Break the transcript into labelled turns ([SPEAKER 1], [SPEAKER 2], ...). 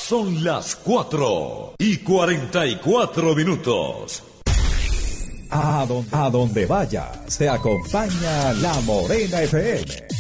[SPEAKER 1] Son las 4:44.
[SPEAKER 2] A donde vaya, se acompaña La Morena FM.